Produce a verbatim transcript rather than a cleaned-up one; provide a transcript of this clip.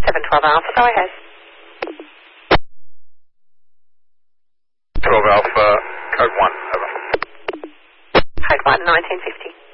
seven twelve Alpha, go ahead. twelve Alpha, code one, over. Code one, nineteen fifty.